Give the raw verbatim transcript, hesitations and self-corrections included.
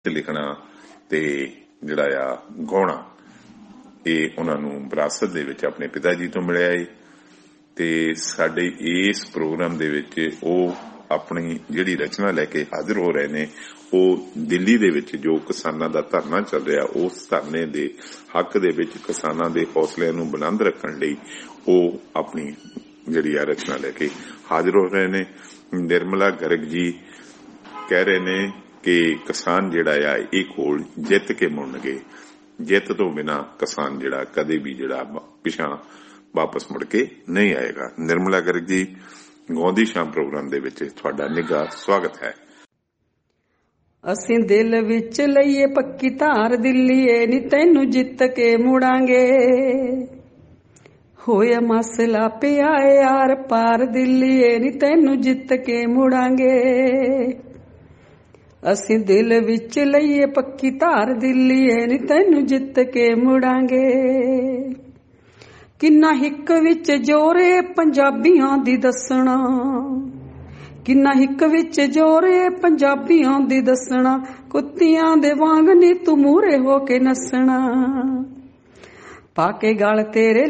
ਲਿਖਣਾ ਤੇ ਜਿਹੜਾ ਆ ਗਾਉਣਾ ਇਹ ਉਹਨਾਂ ਨੂੰ ਵਿਰਾਸਤ ਦੇ ਵਿੱਚ ਆਪਣੇ ਪਿਤਾ ਜੀ ਤੋਂ ਮਿਲਿਆ ਏ ਤੇ ਸਾਡੇ ਇਸ ਪ੍ਰੋਗਰਾਮ ਦੇ ਵਿੱਚ ਉਹ ਆਪਣੀ ਜਿਹੜੀ ਰਚਨਾ ਲੈ ਕੇ ਹਾਜ਼ਰ ਹੋ ਰਹੇ ਨੇ। ਉਹ ਦਿੱਲੀ ਦੇ ਵਿੱਚ ਜੋ ਕਿਸਾਨਾਂ ਦਾ ਧਰਨਾ ਚੱਲ ਰਿਹਾ ਉਸ ਧਰਨੇ ਦੇ ਹੱਕ ਦੇ ਵਿੱਚ ਕਿਸਾਨਾਂ ਦੇ ਹੌਸਲਿਆਂ ਨੂੰ ਬੁਲੰਦ ਰੱਖਣ ਲਈ ਉਹ ਆਪਣੀ ਜਿਹੜੀ ਆ ਰਚਨਾ ਲੈ ਕੇ ਹਾਜ਼ਰ ਹੋ ਰਹੇ ਨੇ। ਨਿਰਮਲਾ ਗਰਗ ਜੀ ਕਹਿ ਰਹੇ ਨੇ ਕਿ ਕਿਸਾਨ ਜਿਹੜਾ ਆ ਇਹ ਕੋਲ ਜਿੱਤ ਕੇ ਮੁੜਨਗੇ, ਜਿੱਤ ਤੋਂ ਬਿਨਾਂ ਕਿਸਾਨ ਜਿਹੜਾ ਕਦੇ ਵੀ ਜਿਹੜਾ ਪਿਛਾਂ ਵਾਪਸ ਮੁੜ ਕੇ ਨਹੀਂ ਆਏਗਾ। ਨਿਰਮਲਾ ਗਰਗ ਜੀ, ਗਾਉਂਦੀ ਸ਼ਾਮ ਪ੍ਰੋਗਰਾਮ ਦੇ ਵਿੱਚ ਤੁਹਾਡਾ ਨਿੱਘਾ ਸਵਾਗਤ ਹੈ। ਅਸੀਂ ਦਿਲ ਵਿੱਚ ਲਈਏ ਪੱਕੀ ਧਾਰ ਦਿੱਲੀਏ ਨੀ ਤੈਨੂੰ ਜਿੱਤ ਕੇ ਮੁੜਾਂਗੇ, ਹੋਇਆ ਮਸਲਾ ਪਿਆ ਯਾਰ ਪਾਰ ਦਿੱਲੀਏ ਨੀ ਤੈਨੂੰ ਜਿੱਤ ਕੇ ਮੁੜਾਂਗੇ। ਅਸੀਂ ਦਿਲ ਵਿੱਚ ਲਈਏ ਪੱਕੀ ਧਾਰ ਦਿੱਲੀਏ ਨੀ ਤੈਨੂੰ ਜਿੱਤ ਕੇ ਮੁੜਾਂਗੇ। ਕਿੰਨਾ ਹਿੱਕ ਵਿੱਚ ਜੋਰੇ ਪੰਜਾਬੀਆਂ ਦੀ ਦੱਸਣਾ, ਕਿੰਨਾ ਹਿੱਕ ਵਿੱਚ ਜੋਰੇ ਪੰਜਾਬੀਆਂ ਦੀ ਦੱਸਣਾ, ਕੁੱਤਿਆਂ ਦੇ ਵਾਂਗ ਨੀ ਤੂੰ ਮੂਹਰੇ ਹੋ ਕੇ ਨੱਸਣਾ, ਪਾ ਕੇ ਗਲ ਤੇਰੇ